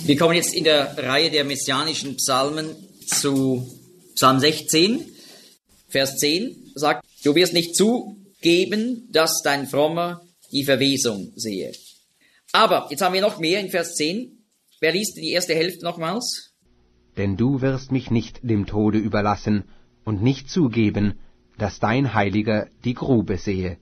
Wir kommen jetzt in der Reihe der messianischen Psalmen zu Psalm 16, Vers 10, sagt, du wirst nicht zugeben, dass dein Frommer die Verwesung sehe. Aber, jetzt haben wir noch mehr in Vers 10. Wer liest die erste Hälfte nochmals? Denn du wirst mich nicht dem Tode überlassen und nicht zugeben, dass dein Heiliger die Grube sehe.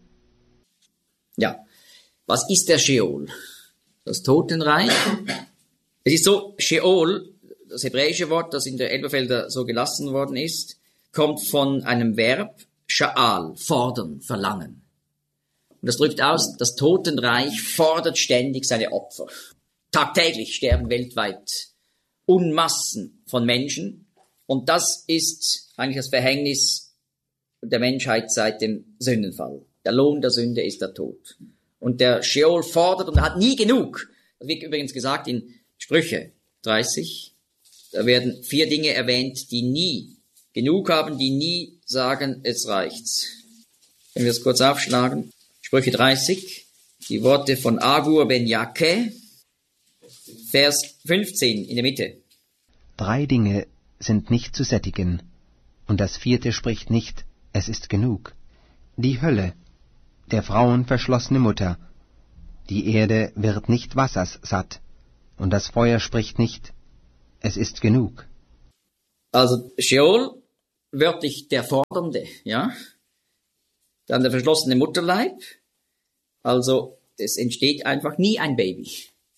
Ja, was ist der Scheol? Das Totenreich? Es ist so, Scheol, das hebräische Wort, das in der Elberfelder so gelassen worden ist, kommt von einem Verb, Sha'al, fordern, verlangen. Und das drückt aus, das Totenreich fordert ständig seine Opfer. Tagtäglich sterben weltweit Unmassen von Menschen. Und das ist eigentlich das Verhängnis der Menschheit seit dem Sündenfall. Der Lohn der Sünde ist der Tod. Und der Scheol fordert und hat nie genug. Das wird übrigens gesagt in Sprüche 30. Da werden 4 Dinge erwähnt, die nie genug haben, die nie sagen, es reicht's. Wenn wir es kurz aufschlagen. Sprüche 30, die Worte von Agur ben Jakeh, Vers 15 in der Mitte. 3 Dinge sind nicht zu sättigen, und das 4. spricht nicht, es ist genug. Die Hölle, der Frauen verschlossene Mutter, die Erde wird nicht wassers satt, und das Feuer spricht nicht, es ist genug. Also Scheol, wörtlich der Fordernde, ja. Dann der verschlossene Mutterleib, also es entsteht einfach nie ein Baby.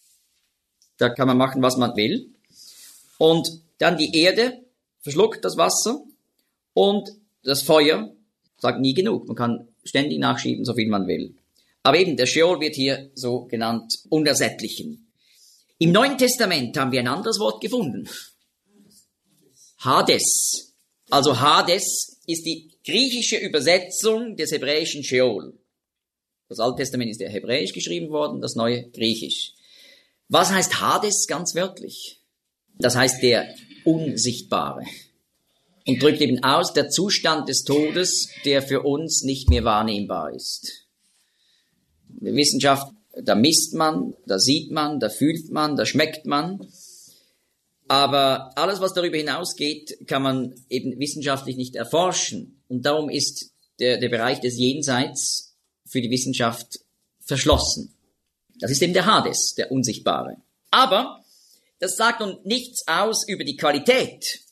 Da kann man machen, was man will. Und dann die Erde verschluckt das Wasser und das Feuer sagt nie genug. Man kann ständig nachschieben, so viel man will. Aber eben, der Scheol wird hier so genannt, Unersättlichen. Im Neuen Testament haben wir ein anderes Wort gefunden. Hades. Also Hades ist die griechische Übersetzung des hebräischen Scheol. Das Alte Testament ist ja hebräisch geschrieben worden, das Neue griechisch. Was heißt Hades ganz wörtlich? Das heißt der Unsichtbare. Und drückt eben aus der Zustand des Todes, der für uns nicht mehr wahrnehmbar ist. In der Wissenschaft, da misst man, da sieht man, da fühlt man, da schmeckt man. Aber alles, was darüber hinausgeht, kann man eben wissenschaftlich nicht erforschen. Und darum ist der Bereich des Jenseits für die Wissenschaft verschlossen. Das ist eben der Hades, der Unsichtbare. Aber das sagt nun nichts aus über die Qualität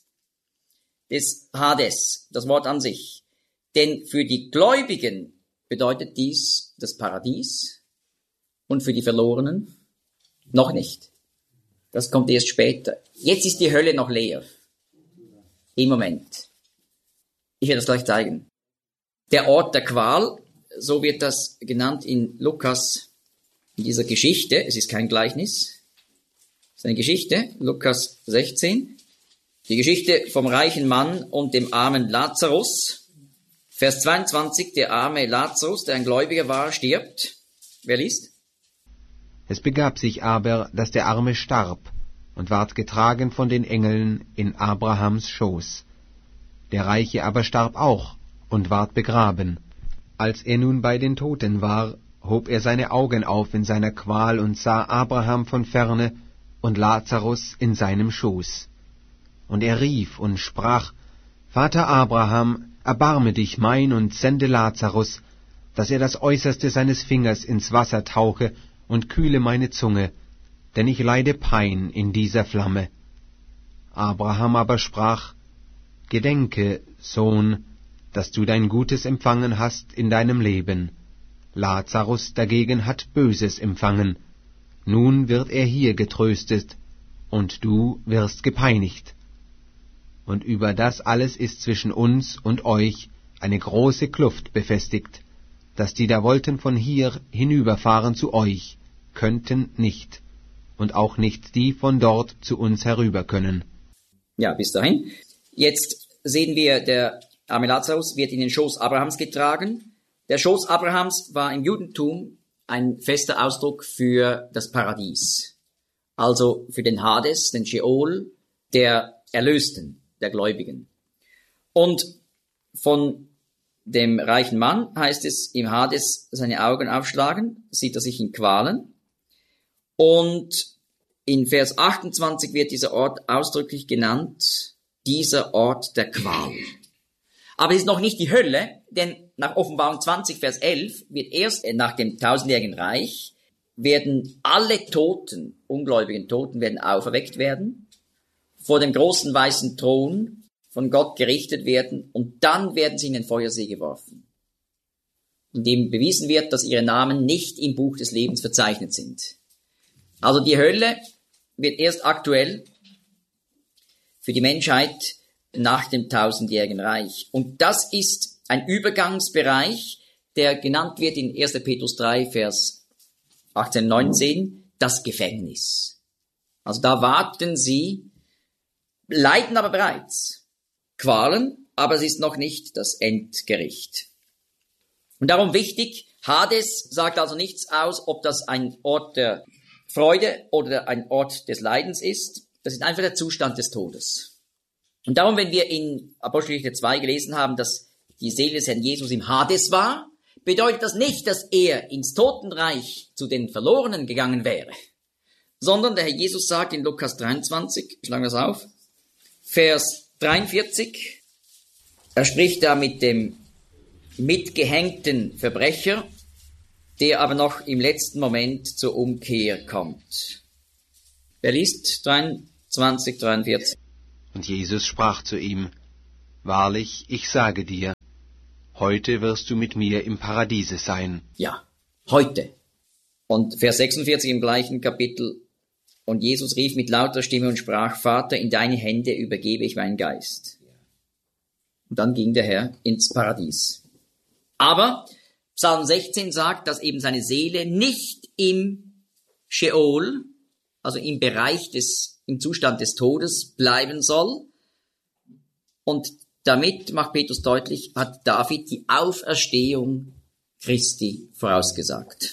des Hades, das Wort an sich. Denn für die Gläubigen bedeutet dies das Paradies und für die Verlorenen noch nicht. Das kommt erst später. Jetzt ist die Hölle noch leer. Im Moment. Ich werde das gleich zeigen. Der Ort der Qual, so wird das genannt in Lukas, in dieser Geschichte. Es ist kein Gleichnis. Es ist eine Geschichte, Lukas 16. Die Geschichte vom reichen Mann und dem armen Lazarus. Vers 22, der arme Lazarus, der ein Gläubiger war, stirbt. Wer liest? Es begab sich aber, dass der Arme starb und ward getragen von den Engeln in Abrahams Schoß. Der Reiche aber starb auch und ward begraben. Als er nun bei den Toten war, hob er seine Augen auf in seiner Qual und sah Abraham von ferne und Lazarus in seinem Schoß. Und er rief und sprach, Vater Abraham, erbarme dich mein und sende Lazarus, dass er das Äußerste seines Fingers ins Wasser tauche und kühle meine Zunge, denn ich leide Pein in dieser Flamme. Abraham aber sprach, Gedenke, Sohn, dass du dein Gutes empfangen hast in deinem Leben. Lazarus dagegen hat Böses empfangen. Nun wird er hier getröstet, und du wirst gepeinigt. Und über das alles ist zwischen uns und euch eine große Kluft befestigt, dass die da wollten von hier hinüberfahren zu euch, könnten nicht, und auch nicht die von dort zu uns herüber können. Ja, bis dahin. Jetzt sehen wir, der arme Lazarus wird in den Schoß Abrahams getragen. Der Schoß Abrahams war im Judentum ein fester Ausdruck für das Paradies. Also für den Hades, den Scheol, der Erlösten, der Gläubigen. Und von dem reichen Mann heißt es im Hades seine Augen aufschlagen, sieht er sich in Qualen. Und In Vers 28 wird dieser Ort ausdrücklich genannt, dieser Ort der Qual. Aber es ist noch nicht die Hölle, denn nach Offenbarung 20, Vers 11 wird erst nach dem tausendjährigen Reich werden alle Toten, ungläubigen Toten, werden auferweckt werden, vor dem großen weißen Thron von Gott gerichtet werden und dann werden sie in den Feuersee geworfen, in dem bewiesen wird, dass ihre Namen nicht im Buch des Lebens verzeichnet sind. Also die Hölle wird erst aktuell für die Menschheit nach dem tausendjährigen Reich. Und das ist ein Übergangsbereich, der genannt wird in 1. Petrus 3, Vers 18, 19, das Gefängnis. Also da warten sie, leiden aber bereits Qualen, aber es ist noch nicht das Endgericht. Und darum wichtig, Hades sagt also nichts aus, ob das ein Ort der Freude oder ein Ort des Leidens ist. Das ist einfach der Zustand des Todes. Und darum, wenn wir in Apostelgeschichte 2 gelesen haben, dass die Seele des Herrn Jesus im Hades war, bedeutet das nicht, dass er ins Totenreich zu den Verlorenen gegangen wäre, sondern der Herr Jesus sagt in Lukas 23, schlagen wir es auf, Vers 43, er spricht da mit dem mitgehängten Verbrecher, der aber noch im letzten Moment zur Umkehr kommt. Wer liest 23, 43? Und Jesus sprach zu ihm, Wahrlich, ich sage dir, heute wirst du mit mir im Paradiese sein. Ja, heute. Und Vers 46 im gleichen Kapitel, und Jesus rief mit lauter Stimme und sprach, Vater, in deine Hände übergebe ich meinen Geist. Und dann ging der Herr ins Paradies. Aber Psalm 16 sagt, dass eben seine Seele nicht im Sheol, also im Bereich im Zustand des Todes bleiben soll. Und damit, macht Petrus deutlich, hat David die Auferstehung Christi vorausgesagt.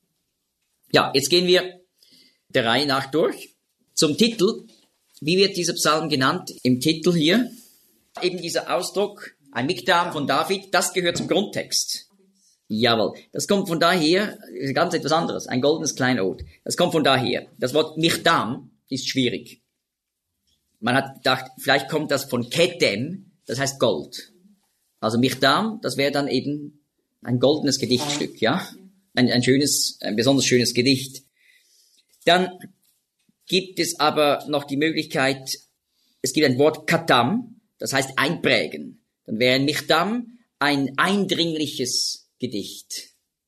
Ja, jetzt gehen wir der Reihe nach durch. Zum Titel, wie wird dieser Psalm genannt? Im Titel hier, eben dieser Ausdruck, ein Mikdam von David, das gehört zum Grundtext. Jawohl, das kommt von daher, ganz etwas anderes, ein goldenes Kleinod. Das kommt von daher. Das Wort Mikdam ist schwierig. Man hat gedacht, vielleicht kommt das von Ketem, das heißt Gold. Also Mikdam, das wäre dann eben ein goldenes Gedichtstück, ja? Ein besonders schönes Gedicht. Dann gibt es aber noch die Möglichkeit, es gibt ein Wort Katam, das heißt einprägen. Dann wäre ein Mikdam ein eindringliches Gedicht.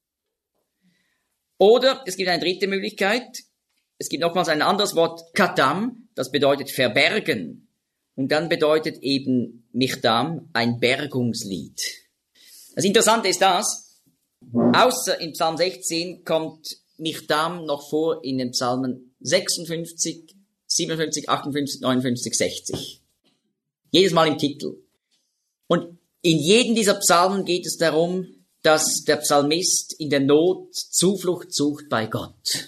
Oder es gibt eine dritte Möglichkeit, es gibt nochmals ein anderes Wort Katam, das bedeutet verbergen. Und dann bedeutet eben Mikdam ein Bergungslied. Das Interessante ist das, außer im Psalm 16 kommt Mikdam noch vor in den Psalmen 56, 57, 58, 59, 60. Jedes Mal im Titel. Und in jedem dieser Psalmen geht es darum, dass der Psalmist in der Not Zuflucht sucht bei Gott.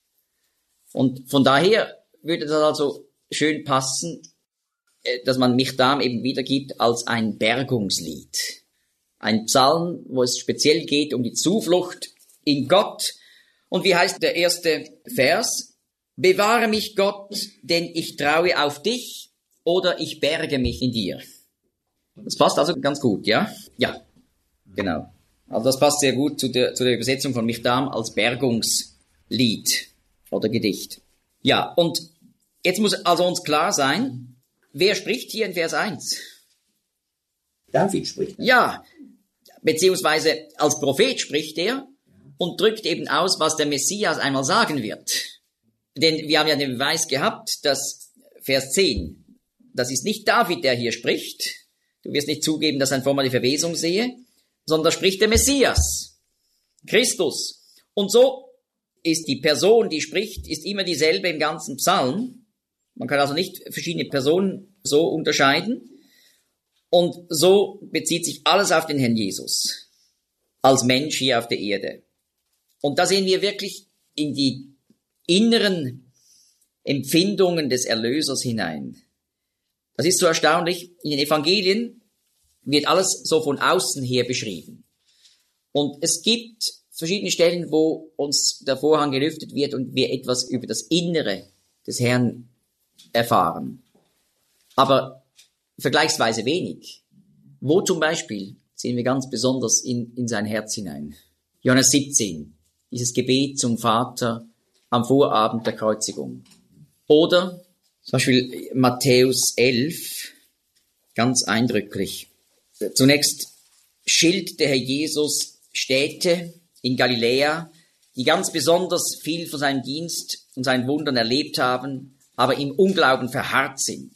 Und von daher würde das also schön passen, dass man Mikdam eben wiedergibt als ein Bergungslied. Ein Psalm, wo es speziell geht um die Zuflucht in Gott. Und wie heißt der erste Vers? Bewahre mich, Gott, denn ich traue auf dich, oder ich berge mich in dir. Das passt also ganz gut, ja? Ja, genau. Also das passt sehr gut zu der Übersetzung von Mikdam als Bergungslied oder Gedicht. Ja, und jetzt muss also uns klar sein, wer spricht hier in Vers 1? David spricht. Ja, beziehungsweise als Prophet spricht er und drückt eben aus, was der Messias einmal sagen wird. Denn wir haben ja den Beweis gehabt, dass Vers 10, das ist nicht David, der hier spricht. Du wirst nicht zugeben, dass er vor mal die Verwesung sehe, sondern da spricht der Messias, Christus. Und so ist die Person, die spricht, ist immer dieselbe im ganzen Psalm. Man kann also nicht verschiedene Personen so unterscheiden. Und so bezieht sich alles auf den Herrn Jesus, als Mensch hier auf der Erde. Und da sehen wir wirklich in die inneren Empfindungen des Erlösers hinein. Das ist so erstaunlich. In den Evangelien wird alles so von außen her beschrieben. Und es gibt verschiedene Stellen, wo uns der Vorhang gelüftet wird und wir etwas über das Innere des Herrn erfahren. Aber vergleichsweise wenig. Wo zum Beispiel sehen wir ganz besonders in sein Herz hinein. Johannes 17, dieses Gebet zum Vater am Vorabend der Kreuzigung. Oder zum Beispiel Matthäus 11, ganz eindrücklich. Zunächst schilt der Herr Jesus Städte in Galiläa, die ganz besonders viel von seinem Dienst und seinen Wundern erlebt haben, aber im Unglauben verharrt sind.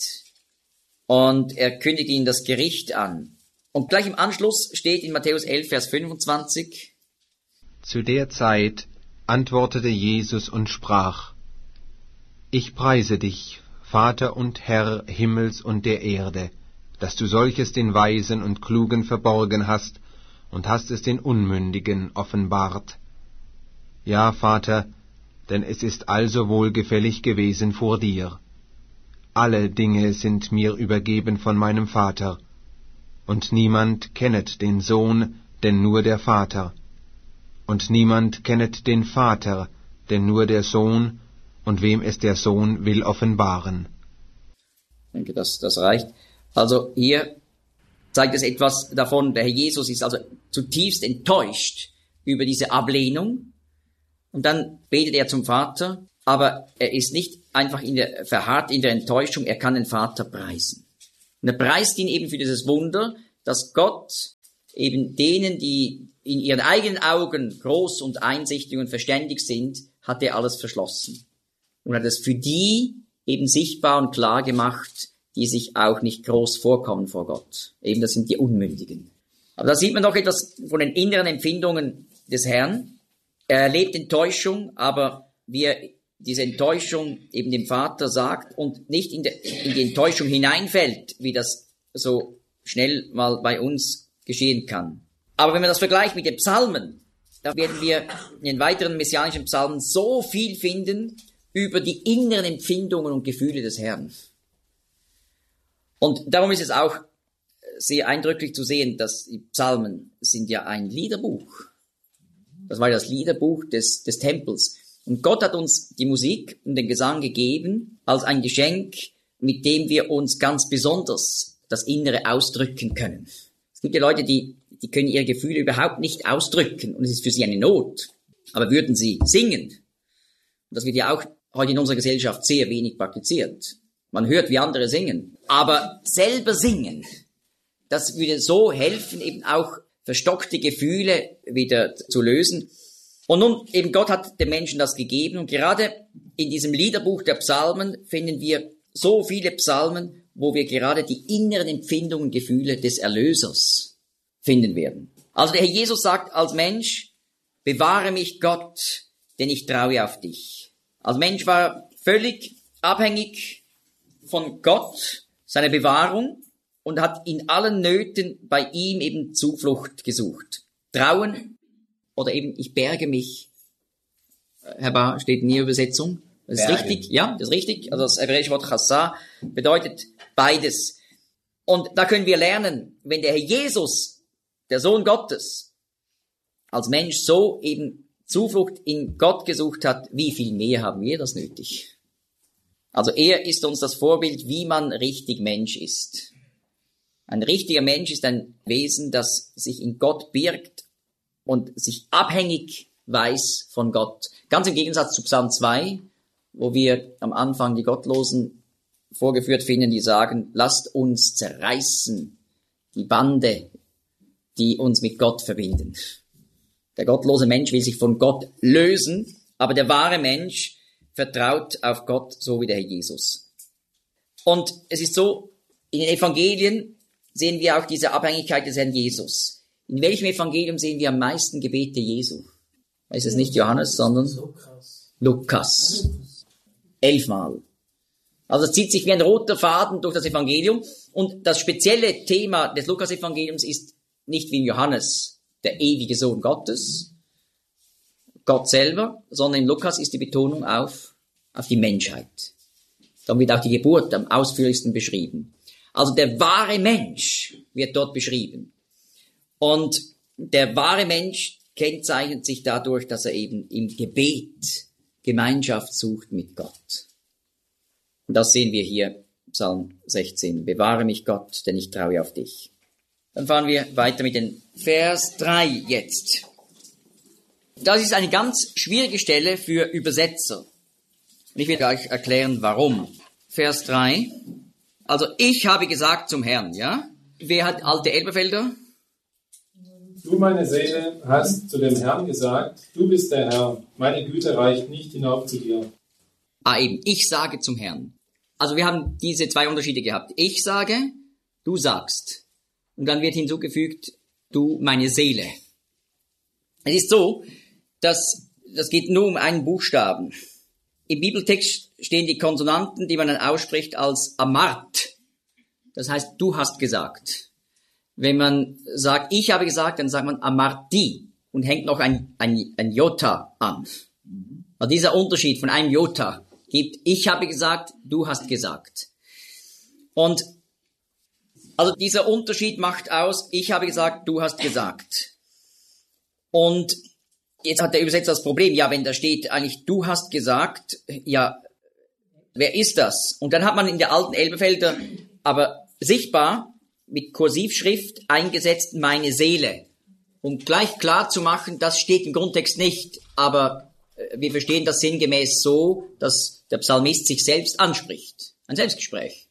Und er kündigt ihnen das Gericht an. Und gleich im Anschluss steht in Matthäus 11, Vers 25: Zu der Zeit antwortete Jesus und sprach: Ich preise dich, Vater und Herr Himmels und der Erde, dass du solches den Weisen und Klugen verborgen hast und hast es den Unmündigen offenbart. Ja, Vater, denn es ist also wohlgefällig gewesen vor dir. Alle Dinge sind mir übergeben von meinem Vater, und niemand kennet den Sohn, denn nur der Vater. Und niemand kennet den Vater, denn nur der Sohn, und wem es der Sohn will offenbaren. Ich denke, das reicht. Also hier zeigt es etwas davon, der Herr Jesus ist also zutiefst enttäuscht über diese Ablehnung. Und dann betet er zum Vater, aber er ist nicht einfach verharrt in der Enttäuschung, er kann den Vater preisen. Und er preist ihn eben für dieses Wunder, dass Gott eben denen, die in ihren eigenen Augen groß und einsichtig und verständig sind, hat er alles verschlossen. Und hat es für die eben sichtbar und klar gemacht, die sich auch nicht groß vorkommen vor Gott. Eben das sind die Unmündigen. Aber da sieht man doch etwas von den inneren Empfindungen des Herrn. Er erlebt Enttäuschung, aber wie er diese Enttäuschung eben dem Vater sagt und nicht in die Enttäuschung hineinfällt, wie das so schnell mal bei uns geschehen kann. Aber wenn man das vergleicht mit den Psalmen, da werden wir in den weiteren messianischen Psalmen so viel finden über die inneren Empfindungen und Gefühle des Herrn. Und darum ist es auch sehr eindrücklich zu sehen, dass die Psalmen sind ja ein Liederbuch. Das war ja das Liederbuch des Tempels. Und Gott hat uns die Musik und den Gesang gegeben als ein Geschenk, mit dem wir uns ganz besonders das Innere ausdrücken können. Es gibt ja Leute, die können ihre Gefühle überhaupt nicht ausdrücken und es ist für sie eine Not. Aber würden sie singen, und das wird ja auch heute in unserer Gesellschaft sehr wenig praktiziert. Man hört, wie andere singen. Aber selber singen, das würde so helfen, eben auch verstockte Gefühle wieder zu lösen. Und nun, eben Gott hat dem Menschen das gegeben. Und gerade in diesem Liederbuch der Psalmen finden wir so viele Psalmen, wo wir gerade die inneren Empfindungen und Gefühle des Erlösers finden werden. Also der Herr Jesus sagt als Mensch: Bewahre mich, Gott, denn ich traue auf dich. Als Mensch war er völlig abhängig von Gott, seiner Bewahrung, und hat in allen Nöten bei ihm eben Zuflucht gesucht. Trauen oder eben ich berge mich. Herr Bar, steht in Ihrer Übersetzung. Das ist Bergen. richtig, ja, das ist richtig. Also das hebräische Wort Chassah bedeutet beides. Und da können wir lernen, wenn der Herr Jesus, der Sohn Gottes, als Mensch so eben Zuflucht in Gott gesucht hat, wie viel mehr haben wir das nötig? Also er ist uns das Vorbild, wie man richtig Mensch ist. Ein richtiger Mensch ist ein Wesen, das sich in Gott birgt und sich abhängig weiß von Gott. Ganz im Gegensatz zu Psalm 2, wo wir am Anfang die Gottlosen vorgeführt finden, die sagen: Lasst uns zerreißen die Bande, die uns mit Gott verbinden. Der gottlose Mensch will sich von Gott lösen, aber der wahre Mensch vertraut auf Gott, so wie der Herr Jesus. Und es ist so, in den Evangelien sehen wir auch diese Abhängigkeit des Herrn Jesus. In welchem Evangelium sehen wir am meisten Gebete Jesu? Es ist nicht Johannes, sondern Lukas. 11-mal. Also es zieht sich wie ein roter Faden durch das Evangelium. Und das spezielle Thema des Lukas-Evangeliums ist nicht wie in Johannes der ewige Sohn Gottes, Gott selber, sondern in Lukas ist die Betonung auf die Menschheit. Dann wird auch die Geburt am ausführlichsten beschrieben. Also der wahre Mensch wird dort beschrieben. Und der wahre Mensch kennzeichnet sich dadurch, dass er eben im Gebet Gemeinschaft sucht mit Gott. Und das sehen wir hier, Psalm 16. Bewahre mich, Gott, denn ich traue auf dich. Dann fahren wir weiter mit dem Vers 3 jetzt. Das ist eine ganz schwierige Stelle für Übersetzer. Und ich will euch erklären, warum. Vers 3. Also, ich habe gesagt zum Herrn, ja? Wer hat alte Elberfelder? Du, meine Seele, hast zu dem Herrn gesagt, du bist der Herr, meine Güte reicht nicht hinauf zu dir. Eben, ich sage zum Herrn. Also wir haben diese zwei Unterschiede gehabt. Ich sage, du sagst. Und dann wird hinzugefügt, du, meine Seele. Es ist so, dass das geht nur um einen Buchstaben. Im Bibeltext stehen die Konsonanten, die man dann ausspricht, als amart. Das heißt, du hast gesagt. Wenn man sagt, ich habe gesagt, dann sagt man amarti und hängt noch ein Jota an. Also dieser Unterschied von einem Jota gibt, ich habe gesagt, du hast gesagt. Und also dieser Unterschied macht aus, ich habe gesagt, du hast gesagt. Und jetzt hat der Übersetzer das Problem, ja, wenn da steht eigentlich, du hast gesagt, ja, wer ist das? Und dann hat man in der alten Elberfelder aber sichtbar mit Kursivschrift eingesetzt, meine Seele. Um gleich klar zu machen, das steht im Grundtext nicht, aber wir verstehen das sinngemäß so, dass der Psalmist sich selbst anspricht. Ein Selbstgespräch.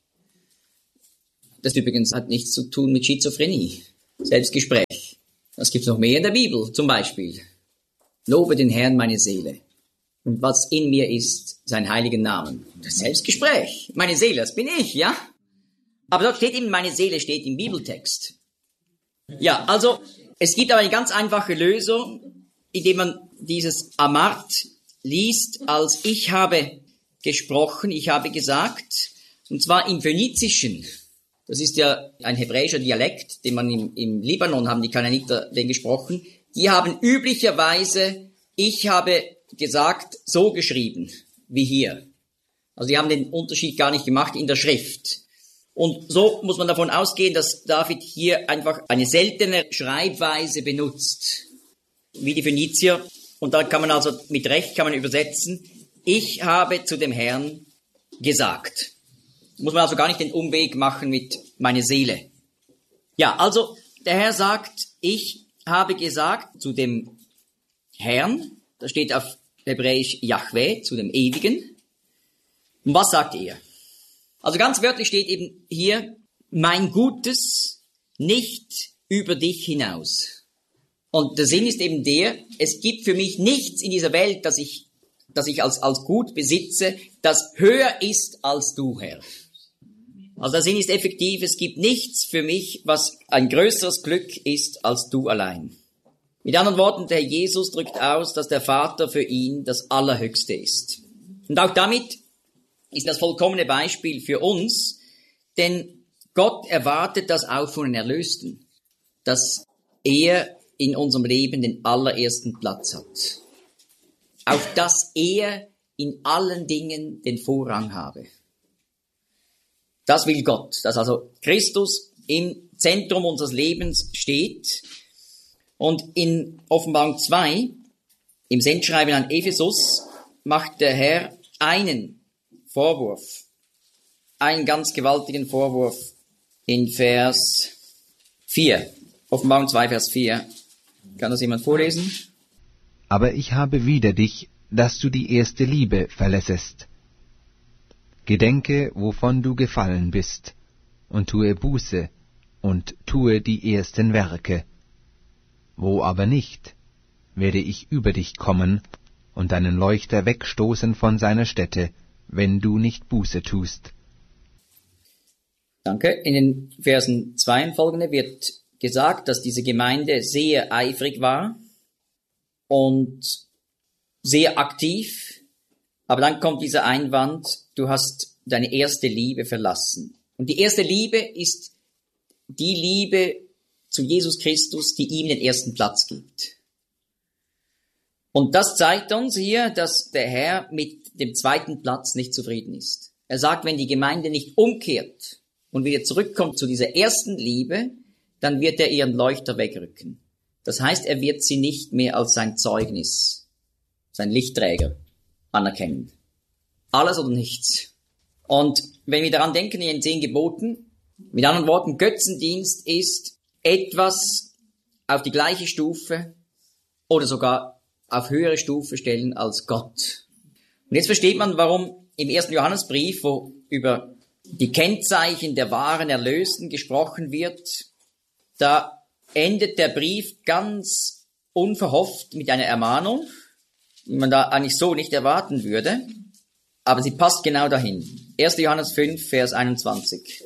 Das übrigens hat nichts zu tun mit Schizophrenie. Selbstgespräch. Das gibt's noch mehr in der Bibel, zum Beispiel. Lobe den Herrn, meine Seele. Und was in mir ist, sein heiligen Namen. Das Selbstgespräch. Meine Seele, das bin ich, ja? Aber dort steht eben, meine Seele steht im Bibeltext. Ja, also, es gibt aber eine ganz einfache Lösung, indem man dieses Amart liest, als ich habe gesprochen, ich habe gesagt, und zwar im Phönizischen. Das ist ja ein hebräischer Dialekt, den man im Libanon haben die Kanaaniter den gesprochen. Die haben üblicherweise, ich habe gesagt, so geschrieben, wie hier. Also die haben den Unterschied gar nicht gemacht in der Schrift. Und so muss man davon ausgehen, dass David hier einfach eine seltene Schreibweise benutzt, wie die Phönizier. Und da kann man also mit Recht kann man übersetzen, ich habe zu dem Herrn gesagt. Muss man also gar nicht den Umweg machen mit meine Seele. Ja, also der Herr sagt, ich habe gesagt zu dem Herrn, das steht auf Hebräisch Yahweh, zu dem Ewigen. Und was sagt er? Also ganz wörtlich steht eben hier, mein Gutes nicht über dich hinaus. Und der Sinn ist eben der, es gibt für mich nichts in dieser Welt, das ich als Gut besitze, das höher ist als du, Herr. Also der Sinn ist effektiv, es gibt nichts für mich, was ein größeres Glück ist als du allein. Mit anderen Worten, der Herr Jesus drückt aus, dass der Vater für ihn das Allerhöchste ist. Und auch damit ist das vollkommene Beispiel für uns, denn Gott erwartet das auch von den Erlösten, dass er in unserem Leben den allerersten Platz hat. Auf dass er in allen Dingen den Vorrang habe. Das will Gott, dass also Christus im Zentrum unseres Lebens steht. Und in Offenbarung 2, im Sendschreiben an Ephesus, macht der Herr einen Vorwurf, einen ganz gewaltigen Vorwurf in Vers 4. Offenbarung 2, Vers 4. Kann das jemand vorlesen? Aber ich habe wider dich, dass du die erste Liebe verlässest. Gedenke, wovon du gefallen bist, und tue Buße, und tue die ersten Werke. Wo aber nicht, werde ich über dich kommen und deinen Leuchter wegstoßen von seiner Stätte, wenn du nicht Buße tust. Danke. In den Versen 2 und folgende wird gesagt, dass diese Gemeinde sehr eifrig war und sehr aktiv. Aber dann kommt dieser Einwand, du hast deine erste Liebe verlassen. Und die erste Liebe ist die Liebe zu Jesus Christus, die ihm den ersten Platz gibt. Und das zeigt uns hier, dass der Herr mit dem zweiten Platz nicht zufrieden ist. Er sagt, wenn die Gemeinde nicht umkehrt und wieder zurückkommt zu dieser ersten Liebe, dann wird er ihren Leuchter wegrücken. Das heißt, er wird sie nicht mehr als sein Zeugnis, sein Lichtträger anerkennen. Alles oder nichts. Und wenn wir daran denken, in den 10 Geboten, mit anderen Worten, Götzendienst ist etwas auf die gleiche Stufe oder sogar auf höhere Stufe stellen als Gott. Und jetzt versteht man, warum im 1. Johannesbrief, wo über die Kennzeichen der wahren Erlösten gesprochen wird, da endet der Brief ganz unverhofft mit einer Ermahnung, die man da eigentlich so nicht erwarten würde, aber sie passt genau dahin. 1. Johannes 5, Vers 21.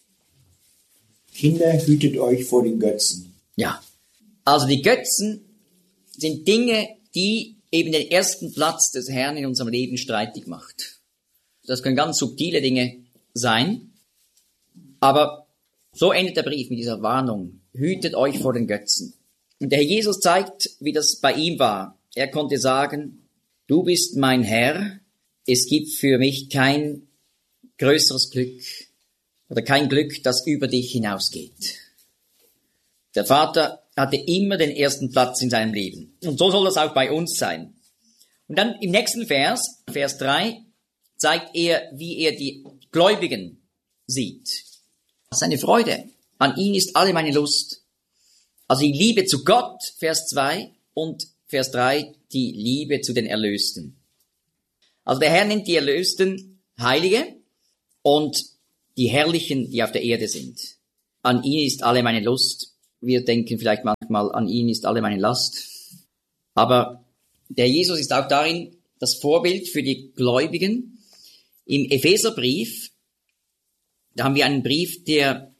Kinder, hütet euch vor den Götzen. Ja, also die Götzen sind Dinge, die eben den ersten Platz des Herrn in unserem Leben streitig macht. Das können ganz subtile Dinge sein, aber so endet der Brief mit dieser Warnung. Hütet euch vor den Götzen. Und der Herr Jesus zeigt, wie das bei ihm war. Er konnte sagen, du bist mein Herr, es gibt für mich kein größeres Glück oder kein Glück, das über dich hinausgeht. Der Vater hatte immer den ersten Platz in seinem Leben. Und so soll das auch bei uns sein. Und dann im nächsten Vers, Vers 3, zeigt er, wie er die Gläubigen sieht. Seine Freude. An ihn ist alle meine Lust. Also die Liebe zu Gott, Vers 2, und Vers 3, die Liebe zu den Erlösten. Also der Herr nennt die Erlösten Heilige und die Herrlichen, die auf der Erde sind. An ihn ist alle meine Lust. Wir denken vielleicht manchmal, an ihn ist alle meine Last. Aber der Jesus ist auch darin das Vorbild für die Gläubigen. Im Epheserbrief, da haben wir einen Brief, der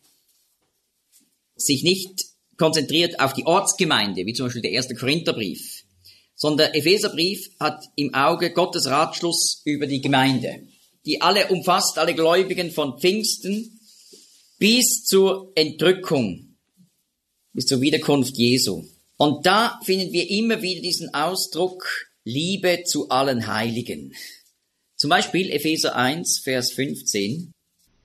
sich nicht konzentriert auf die Ortsgemeinde, wie zum Beispiel der 1. Korintherbrief, sondern der Epheserbrief hat im Auge Gottes Ratschluss über die Gemeinde, die alle umfasst, alle Gläubigen von Pfingsten bis zur Entrückung, bis zur Wiederkunft Jesu. Und da finden wir immer wieder diesen Ausdruck Liebe zu allen Heiligen. Zum Beispiel Epheser 1, Vers 15.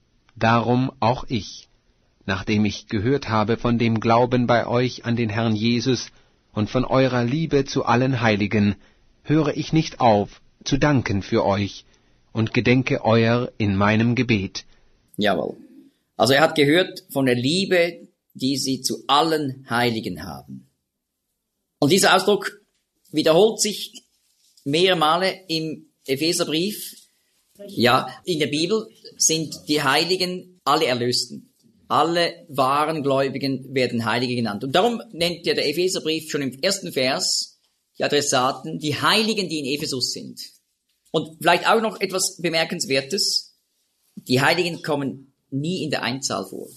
Darum auch ich, nachdem ich gehört habe von dem Glauben bei euch an den Herrn Jesus und von eurer Liebe zu allen Heiligen, höre ich nicht auf, zu danken für euch und gedenke euer in meinem Gebet. Jawohl. Also er hat gehört von der Liebe, die sie zu allen Heiligen haben. Und dieser Ausdruck wiederholt sich mehrere Male im Epheserbrief. Ja, in der Bibel sind die Heiligen alle Erlösten. Alle wahren Gläubigen werden Heilige genannt. Und darum nennt ja der Epheserbrief schon im ersten Vers die Adressaten, die Heiligen, die in Ephesus sind. Und vielleicht auch noch etwas Bemerkenswertes. Die Heiligen kommen nie in der Einzahl vor.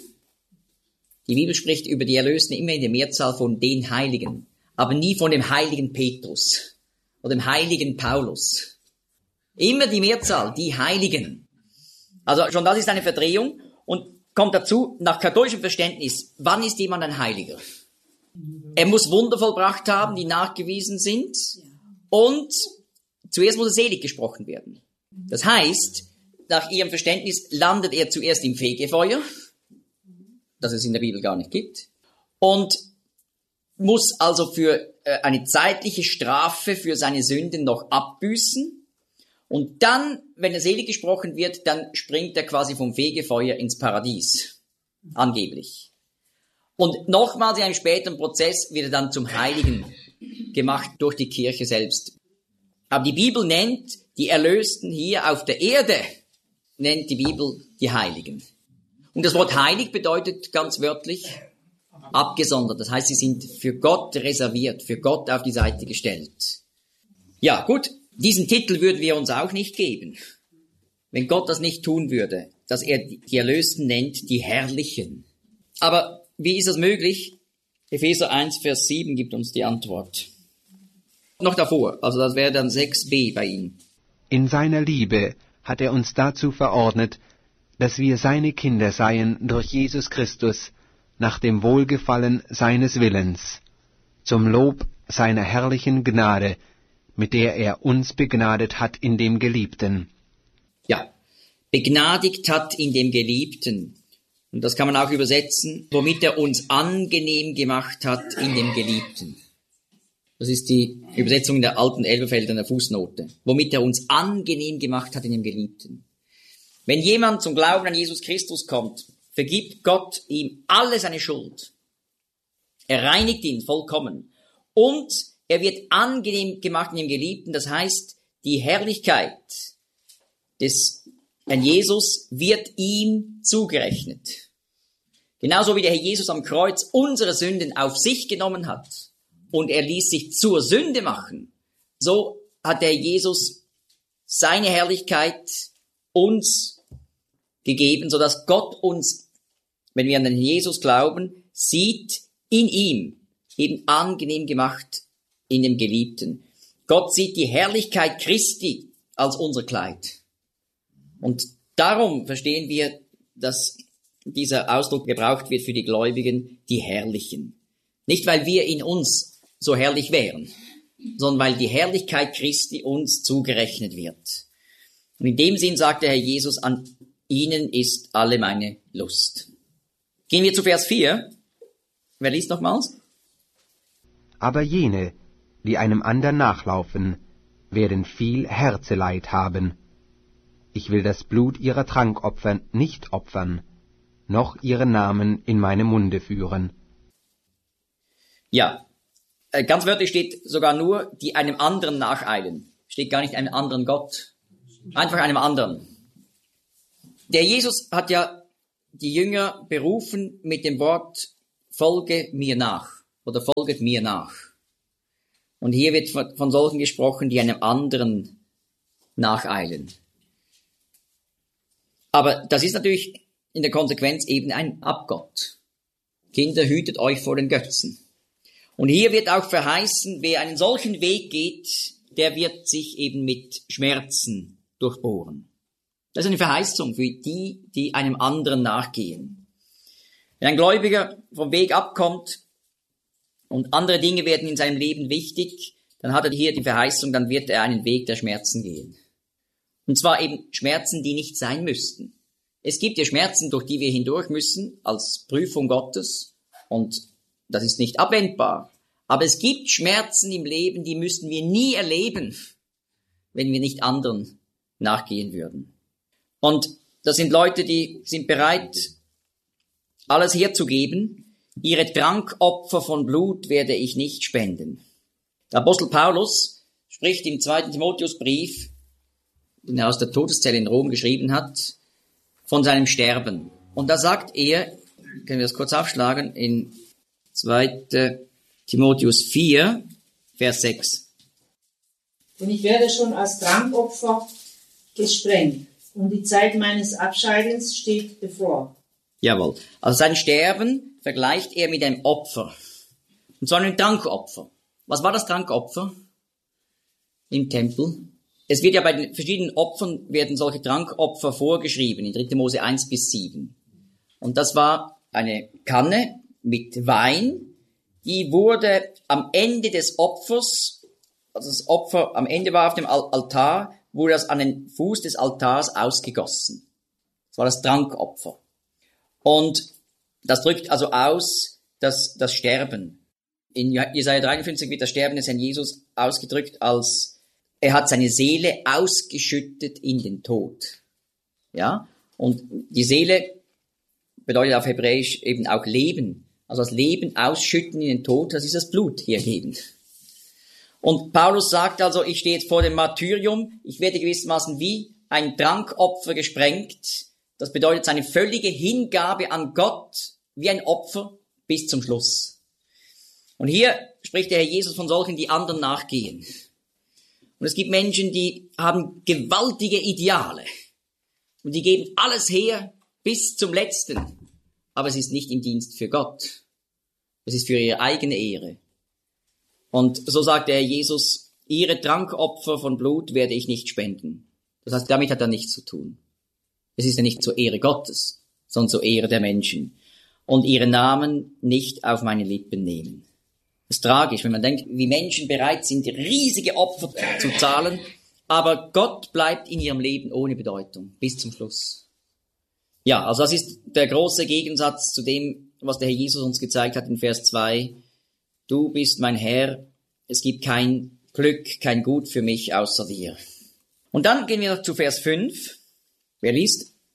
Die Bibel spricht über die Erlösten immer in der Mehrzahl von den Heiligen, aber nie von dem heiligen Petrus oder dem heiligen Paulus. Immer die Mehrzahl, die Heiligen. Also schon das ist eine Verdrehung und kommt dazu, nach katholischem Verständnis, wann ist jemand ein Heiliger? Er muss Wunder vollbracht haben, die nachgewiesen sind, und zuerst muss er selig gesprochen werden. Das heißt, nach ihrem Verständnis landet er zuerst im Fegefeuer, das es in der Bibel gar nicht gibt, und muss also für eine zeitliche Strafe für seine Sünden noch abbüßen. Und dann, wenn er selig gesprochen wird, dann springt er quasi vom Fegefeuer ins Paradies. Angeblich. Und nochmals in einem späteren Prozess wird er dann zum Heiligen gemacht durch die Kirche selbst. Aber die Bibel nennt die Erlösten hier auf der Erde, nennt die Bibel die Heiligen. Und das Wort heilig bedeutet ganz wörtlich abgesondert. Das heißt, sie sind für Gott reserviert, für Gott auf die Seite gestellt. Ja, gut. Diesen Titel würden wir uns auch nicht geben, wenn Gott das nicht tun würde, dass er die Erlösten nennt, die Herrlichen. Aber wie ist das möglich? Epheser 1, Vers 7 gibt uns die Antwort. Noch davor, also das wäre dann 6b bei ihm. In seiner Liebe hat er uns dazu verordnet, dass wir seine Kinder seien durch Jesus Christus, nach dem Wohlgefallen seines Willens, zum Lob seiner herrlichen Gnade, mit der er uns begnadet hat in dem Geliebten. Ja, begnadigt hat in dem Geliebten. Und das kann man auch übersetzen, womit er uns angenehm gemacht hat in dem Geliebten. Das ist die Übersetzung in der alten Elberfelder Fußnote. Womit er uns angenehm gemacht hat in dem Geliebten. Wenn jemand zum Glauben an Jesus Christus kommt, vergibt Gott ihm alle seine Schuld. Er reinigt ihn vollkommen. Und er wird angenehm gemacht in dem Geliebten. Das heißt, die Herrlichkeit des Herrn Jesus wird ihm zugerechnet. Genauso wie der Herr Jesus am Kreuz unsere Sünden auf sich genommen hat und er ließ sich zur Sünde machen, so hat der Herr Jesus seine Herrlichkeit uns gegeben, sodass Gott uns, wenn wir an den Jesus glauben, sieht in ihm, eben angenehm gemacht in dem Geliebten. Gott sieht die Herrlichkeit Christi als unser Kleid. Und darum verstehen wir, dass dieser Ausdruck gebraucht wird für die Gläubigen, die Herrlichen. Nicht, weil wir in uns so herrlich wären, sondern weil die Herrlichkeit Christi uns zugerechnet wird. Und in dem Sinn sagt der Herr Jesus, an ihnen ist alle meine Lust. Gehen wir zu Vers 4. Wer liest nochmals? Aber jene, die einem andern nachlaufen, werden viel Herzeleid haben. Ich will das Blut ihrer Trankopfer nicht opfern, noch ihren Namen in meinem Munde führen. Ja, ganz wörtlich steht sogar nur, die einem anderen nacheilen. Steht gar nicht einem anderen Gott. Einfach einem anderen. Der Jesus hat ja die Jünger berufen mit dem Wort, folge mir nach oder folget mir nach. Und hier wird von solchen gesprochen, die einem anderen nacheilen. Aber das ist natürlich in der Konsequenz eben ein Abgott. Kinder, hütet euch vor den Götzen. Und hier wird auch verheißen, wer einen solchen Weg geht, der wird sich eben mit Schmerzen durchbohren. Das ist eine Verheißung für die, die einem anderen nachgehen. Wenn ein Gläubiger vom Weg abkommt und andere Dinge werden in seinem Leben wichtig, dann hat er hier die Verheißung, dann wird er einen Weg der Schmerzen gehen. Und zwar eben Schmerzen, die nicht sein müssten. Es gibt ja Schmerzen, durch die wir hindurch müssen, als Prüfung Gottes. Und das ist nicht abwendbar. Aber es gibt Schmerzen im Leben, die müssten wir nie erleben, wenn wir nicht anderen nachgehen würden. Und das sind Leute, die sind bereit, alles herzugeben. Ihre Trankopfer von Blut werde ich nicht spenden. Der Apostel Paulus spricht im 2. Timotheusbrief, den er aus der Todeszelle in Rom geschrieben hat, von seinem Sterben. Und da sagt er, können wir das kurz aufschlagen, in 2. Timotheus 4, Vers 6. Und ich werde schon als Trankopfer gesprengt, und die Zeit meines Abscheidens steht bevor. Jawohl. Also sein Sterben vergleicht er mit einem Opfer. Und zwar einem Trankopfer. Was war das Trankopfer im Tempel? Es wird ja bei den verschiedenen Opfern, werden solche Trankopfer vorgeschrieben, in 3. Mose 1 bis 7. Und das war eine Kanne mit Wein, die wurde am Ende des Opfers, also das Opfer am Ende war auf dem Altar, wurde das an den Fuß des Altars ausgegossen. Das war das Trankopfer. Und das drückt also aus das Sterben. In Jesaja 53 wird das Sterben des Herrn Jesus ausgedrückt als, er hat seine Seele ausgeschüttet in den Tod. Ja? Und die Seele bedeutet auf Hebräisch eben auch Leben. Also das Leben ausschütten in den Tod, das ist das Blut hergeben. Und Paulus sagt also, ich stehe jetzt vor dem Martyrium, ich werde gewissermaßen wie ein Trankopfer gesprengt. Das bedeutet seine völlige Hingabe an Gott wie ein Opfer bis zum Schluss. Und hier spricht der Herr Jesus von solchen, die anderen nachgehen. Und es gibt Menschen, die haben gewaltige Ideale. Und die geben alles her bis zum Letzten. Aber es ist nicht im Dienst für Gott. Es ist für ihre eigene Ehre. Und so sagt der Herr Jesus, ihre Trankopfer von Blut werde ich nicht spenden. Das heißt, damit hat er nichts zu tun. Es ist ja nicht zur Ehre Gottes, sondern zur Ehre der Menschen. Und ihre Namen nicht auf meine Lippen nehmen. Das ist tragisch, wenn man denkt, wie Menschen bereit sind, riesige Opfer zu zahlen, aber Gott bleibt in ihrem Leben ohne Bedeutung, bis zum Schluss. Ja, also das ist der große Gegensatz zu dem, was der Herr Jesus uns gezeigt hat in Vers 2. Du bist mein Herr, es gibt kein Glück, kein Gut für mich außer dir. Und dann gehen wir noch zu Vers 5. Wer liest?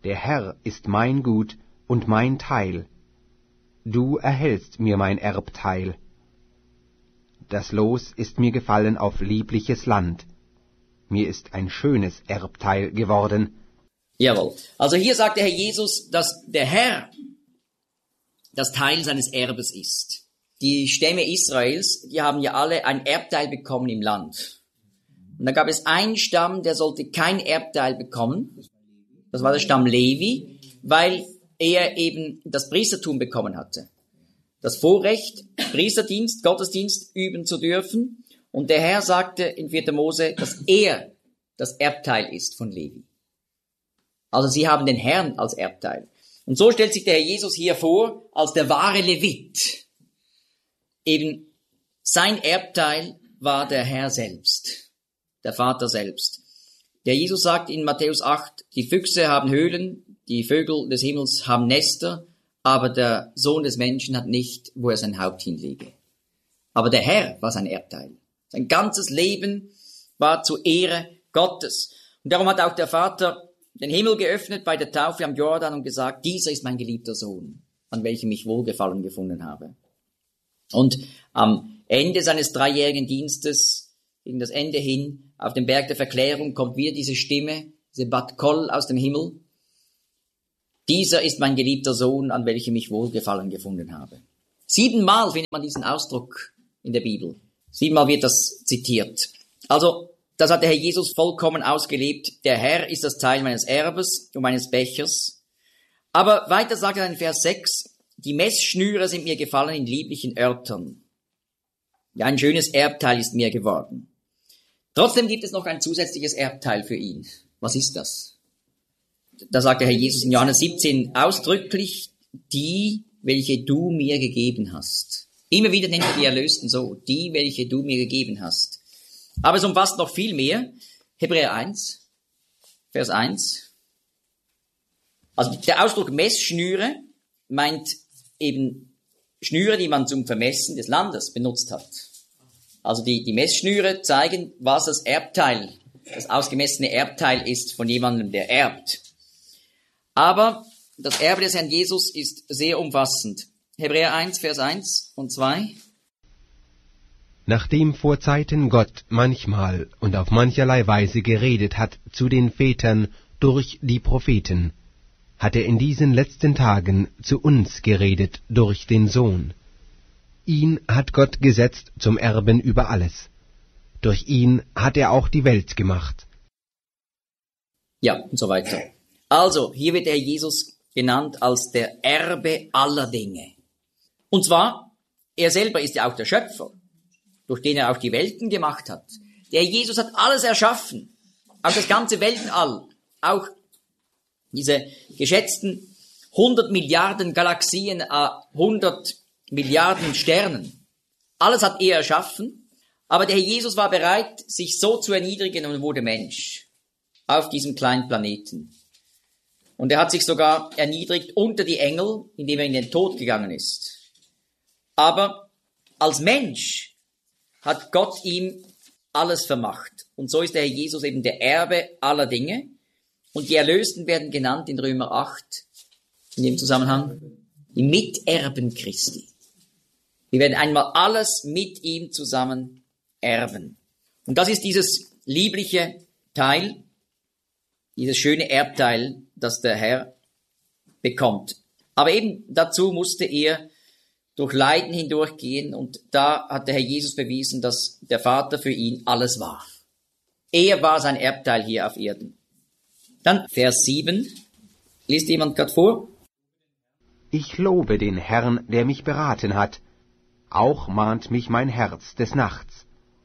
Der Herr ist mein Gut und mein Teil. Du erhältst mir mein Erbteil. Das Los ist mir gefallen auf liebliches Land. Mir ist ein schönes Erbteil geworden. Jawohl. Also hier sagt der Herr Jesus, dass der Herr das Teil seines Erbes ist. Die Stämme Israels, die haben ja alle ein Erbteil bekommen im Land. Und da gab es einen Stamm, der sollte kein Erbteil bekommen. Das war der Stamm Levi, weil er eben das Priestertum bekommen hatte. Das Vorrecht, Priesterdienst, Gottesdienst üben zu dürfen. Und der Herr sagte in 4. Mose, dass er das Erbteil ist von Levi. Also sie haben den Herrn als Erbteil. Und so stellt sich der Herr Jesus hier vor, als der wahre Levit. Eben sein Erbteil war der Herr selbst, der Vater selbst. Der Jesus sagt in Matthäus 8, die Füchse haben Höhlen, die Vögel des Himmels haben Nester, aber der Sohn des Menschen hat nicht, wo er sein Haupt hinlege. Aber der Herr war sein Erbteil. Sein ganzes Leben war zur Ehre Gottes. Und darum hat auch der Vater den Himmel geöffnet bei der Taufe am Jordan und gesagt, dieser ist mein geliebter Sohn, an welchem ich Wohlgefallen gefunden habe. Und am Ende seines 3-jährigen Dienstes, gegen das Ende hin, auf dem Berg der Verklärung, kommt wieder diese Stimme, diese Bat Kol aus dem Himmel. Dieser ist mein geliebter Sohn, an welchem ich Wohlgefallen gefunden habe. 7-mal findet man diesen Ausdruck in der Bibel. 7-mal wird das zitiert. Also, das hat der Herr Jesus vollkommen ausgelebt. Der Herr ist das Teil meines Erbes und meines Bechers. Aber weiter sagt er in Vers 6, die Messschnüre sind mir gefallen in lieblichen Örtern. Ja, ein schönes Erbteil ist mir geworden. Trotzdem gibt es noch ein zusätzliches Erbteil für ihn. Was ist das? Da sagt der Herr Jesus in Johannes 17 ausdrücklich, die, welche du mir gegeben hast. Immer wieder nennt er die Erlösten so, die, welche du mir gegeben hast. Aber es umfasst noch viel mehr. Hebräer 1, Vers 1. Also der Ausdruck Messschnüre meint eben Schnüre, die man zum Vermessen des Landes benutzt hat. Also die Messschnüre zeigen, was das Erbteil, das ausgemessene Erbteil ist von jemandem, der erbt. Aber das Erbe des Herrn Jesus ist sehr umfassend. Hebräer 1, Vers 1 und 2. Nachdem vor Zeiten Gott manchmal und auf mancherlei Weise geredet hat zu den Vätern durch die Propheten, hat er in diesen letzten Tagen zu uns geredet durch den Sohn. Ihn hat Gott gesetzt zum Erben über alles. Durch ihn hat er auch die Welt gemacht. Ja, und so weiter. Also, hier wird der Jesus genannt als der Erbe aller Dinge. Und zwar, er selber ist ja auch der Schöpfer, durch den er auch die Welten gemacht hat. Der Jesus hat alles erschaffen, auch das ganze Weltenall, auch diese geschätzten 100 Milliarden Galaxien, 100 Milliarden Sternen. Alles hat er erschaffen, aber der Herr Jesus war bereit, sich so zu erniedrigen und wurde Mensch auf diesem kleinen Planeten. Und er hat sich sogar erniedrigt unter die Engel, indem er in den Tod gegangen ist. Aber als Mensch hat Gott ihm alles vermacht. Und so ist der Herr Jesus eben der Erbe aller Dinge. Und die Erlösten werden genannt in Römer 8, in dem Zusammenhang, die Miterben Christi. Wir werden einmal alles mit ihm zusammen erben. Und das ist dieses liebliche Teil, dieses schöne Erbteil, das der Herr bekommt. Aber eben dazu musste er durch Leiden hindurchgehen und da hat der Herr Jesus bewiesen, dass der Vater für ihn alles war. Er war sein Erbteil hier auf Erden. Dann Vers 7. Liest jemand gerade vor? Ich lobe den Herrn, der mich beraten hat. Auch mahnt mich mein Herz des Nachts.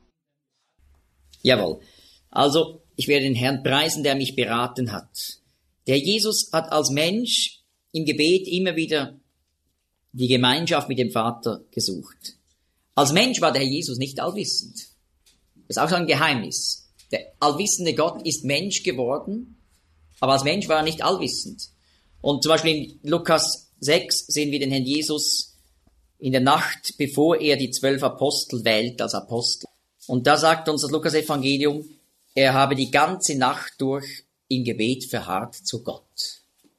Jawohl. Also, ich werde den Herrn preisen, der mich beraten hat. Der Jesus hat als Mensch im Gebet immer wieder die Gemeinschaft mit dem Vater gesucht. Als Mensch war der Herr Jesus nicht allwissend. Das ist auch so ein Geheimnis. Der allwissende Gott ist Mensch geworden, aber als Mensch war er nicht allwissend. Und zum Beispiel in Lukas 6 sehen wir den Herrn Jesus in der Nacht, bevor er die 12 Apostel wählt als Apostel. Und da sagt uns das Lukas-Evangelium, er habe die ganze Nacht durch im Gebet verharrt zu Gott.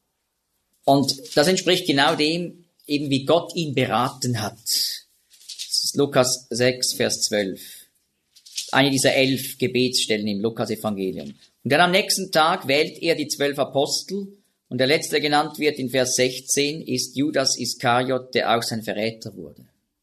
Und das entspricht genau dem, eben wie Gott ihn beraten hat. Das ist Lukas 6, Vers 12. Eine dieser 11 Gebetsstellen im Lukas-Evangelium. Und dann am nächsten Tag wählt er die 12 Apostel, und der letzte, der genannt wird in Vers 16, ist Judas Iskariot, der auch sein Verräter wurde.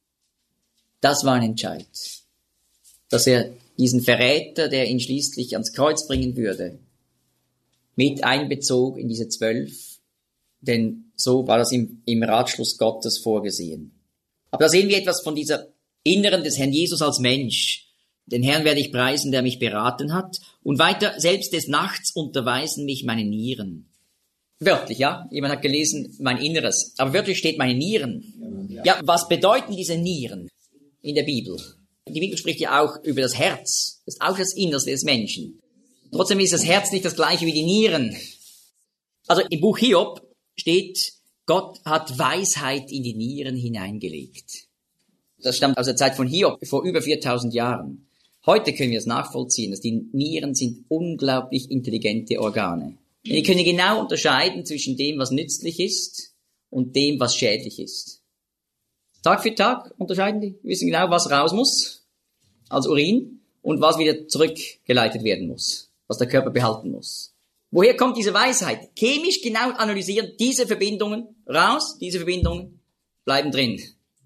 Das war ein Entscheid, dass er diesen Verräter, der ihn schließlich ans Kreuz bringen würde, mit einbezog in diese 12, denn so war das im Ratschluss Gottes vorgesehen. Aber da sehen wir etwas von dieser Inneren des Herrn Jesus als Mensch. Den Herrn werde ich preisen, der mich beraten hat. Und weiter, selbst des Nachts unterweisen mich meine Nieren. Wörtlich, ja? Jemand hat gelesen, mein Inneres. Aber wörtlich steht meine Nieren. Ja, was bedeuten diese Nieren in der Bibel? Die Bibel spricht ja auch über das Herz. Das ist auch das Innerste des Menschen. Trotzdem ist das Herz nicht das gleiche wie die Nieren. Also im Buch Hiob steht, Gott hat Weisheit in die Nieren hineingelegt. Das stammt aus der Zeit von Hiob vor über 4000 Jahren. Heute können wir es nachvollziehen, dass die Nieren sind unglaublich intelligente Organe. Die können genau unterscheiden zwischen dem, was nützlich ist und dem, was schädlich ist. Tag für Tag unterscheiden die, wissen genau, was raus muss als Urin und was wieder zurückgeleitet werden muss, was der Körper behalten muss. Woher kommt diese Weisheit? Chemisch genau analysieren, diese Verbindungen raus, diese Verbindungen bleiben drin.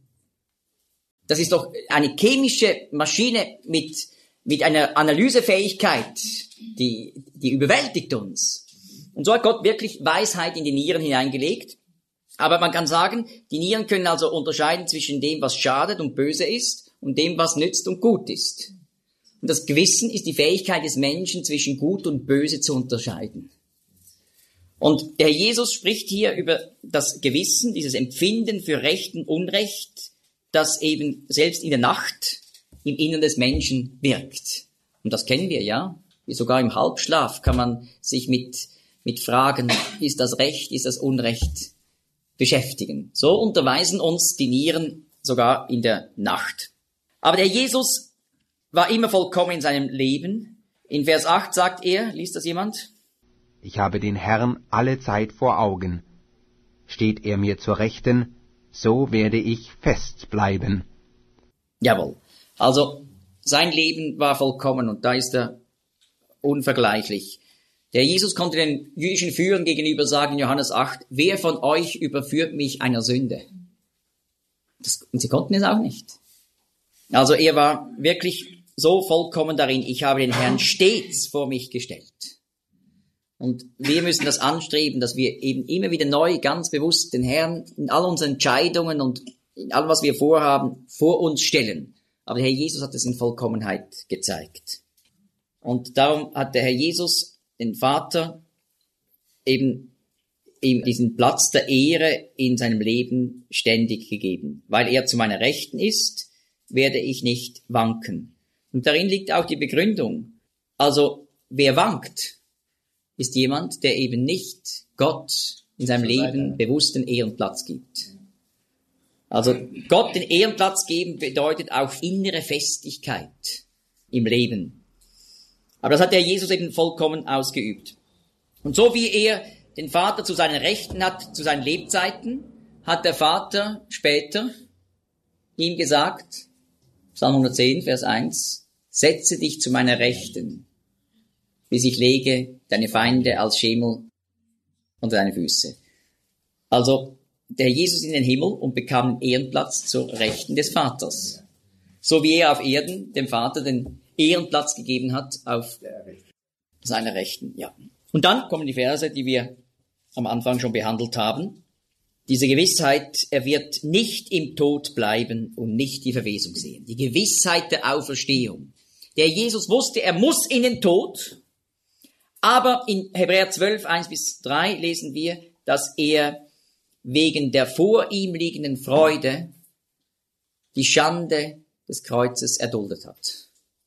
Das ist doch eine chemische Maschine mit einer Analysefähigkeit, die überwältigt uns. Und so hat Gott wirklich Weisheit in die Nieren hineingelegt. Aber man kann sagen, die Nieren können also unterscheiden zwischen dem, was schadet und böse ist, und dem, was nützt und gut ist. Und das Gewissen ist die Fähigkeit des Menschen, zwischen gut und böse zu unterscheiden. Und der Herr Jesus spricht hier über das Gewissen, dieses Empfinden für Recht und Unrecht, das eben selbst in der Nacht im Innern des Menschen wirkt. Und das kennen wir, ja. Sogar im Halbschlaf kann man sich mit Fragen, ist das Recht, ist das Unrecht, beschäftigen. So unterweisen uns die Nieren sogar in der Nacht. Aber der Jesus war immer vollkommen in seinem Leben. In Vers 8 sagt er, liest das jemand? Ich habe den Herrn alle Zeit vor Augen. Steht er mir zur Rechten, so werde ich fest bleiben. Jawohl. Also sein Leben war vollkommen und da ist er unvergleichlich. Der Jesus konnte den jüdischen Führern gegenüber sagen in Johannes 8, wer von euch überführt mich einer Sünde? Und sie konnten es auch nicht. Also er war wirklich so vollkommen darin, ich habe den Herrn stets vor mich gestellt. Und wir müssen das anstreben, dass wir eben immer wieder neu, ganz bewusst den Herrn in all unseren Entscheidungen und in allem, was wir vorhaben, vor uns stellen. Aber der Herr Jesus hat es in Vollkommenheit gezeigt. Und darum hat der Herr Jesus den Vater eben ihm diesen Platz der Ehre in seinem Leben ständig gegeben. Weil er zu meiner Rechten ist, werde ich nicht wanken. Und darin liegt auch die Begründung. Also, wer wankt, ist jemand, der eben nicht Gott in seinem Leben bewussten Ehrenplatz gibt. Also, Gott den Ehrenplatz geben bedeutet auch innere Festigkeit im Leben. Aber das hat der Jesus eben vollkommen ausgeübt. Und so wie er den Vater zu seinen Rechten hat, zu seinen Lebzeiten, hat der Vater später ihm gesagt, Psalm 110, Vers 1, setze dich zu meiner Rechten, bis ich lege deine Feinde als Schemel unter deine Füße. Also, der Jesus in den Himmel und bekam den Ehrenplatz zur Rechten des Vaters. So wie er auf Erden dem Vater den Ehrenplatz gegeben hat auf seiner Rechten, ja. Und dann kommen die Verse, die wir am Anfang schon behandelt haben. Diese Gewissheit, er wird nicht im Tod bleiben und nicht die Verwesung sehen. Die Gewissheit der Auferstehung. Der Jesus wusste, er muss in den Tod. Aber in Hebräer 12, 1-3 lesen wir, dass er wegen der vor ihm liegenden Freude die Schande des Kreuzes erduldet hat.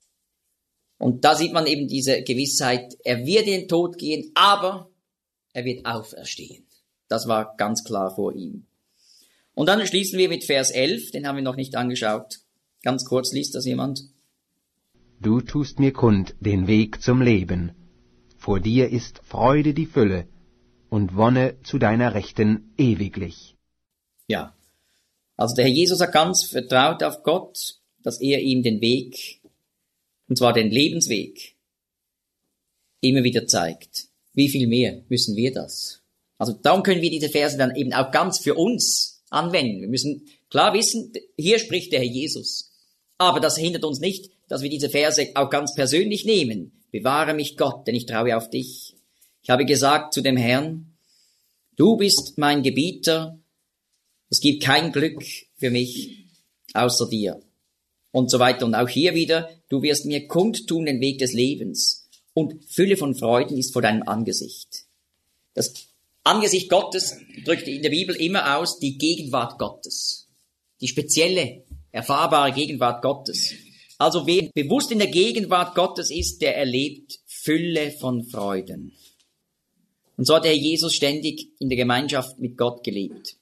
Und da sieht man eben diese Gewissheit, er wird in den Tod gehen, aber er wird auferstehen. Das war ganz klar vor ihm. Und dann schließen wir mit Vers 11, den haben wir noch nicht angeschaut. Ganz kurz, liest das jemand? Du tust mir kund den Weg zum Leben. Vor dir ist Freude die Fülle, und wonne zu deiner Rechten ewiglich. Ja, also der Herr Jesus hat ganz vertraut auf Gott, dass er ihm den Weg, und zwar den Lebensweg, immer wieder zeigt. Wie viel mehr müssen wir das? Also darum können wir diese Verse dann eben auch ganz für uns anwenden. Wir müssen klar wissen, hier spricht der Herr Jesus. Aber das hindert uns nicht, dass wir diese Verse auch ganz persönlich nehmen. Bewahre mich Gott, denn ich traue auf dich. Ich habe gesagt zu dem Herrn, du bist mein Gebieter, es gibt kein Glück für mich außer dir. Und so weiter. Und auch hier wieder, du wirst mir kundtun den Weg des Lebens. Und Fülle von Freuden ist vor deinem Angesicht. Das Angesicht Gottes drückt in der Bibel immer aus die Gegenwart Gottes. Die spezielle, erfahrbare Gegenwart Gottes. Also wer bewusst in der Gegenwart Gottes ist, der erlebt Fülle von Freuden. Und so hat der Herr Jesus ständig in der Gemeinschaft mit Gott gelebt.